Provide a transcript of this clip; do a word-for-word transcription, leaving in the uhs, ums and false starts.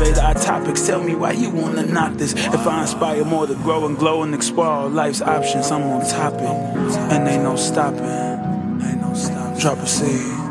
elevate our topics. Tell me why you wanna knock this. If I inspire more to grow and glow and explore all life's options, I'm on top it, and ain't no stopping. Ain't no stopping. Drop a seed.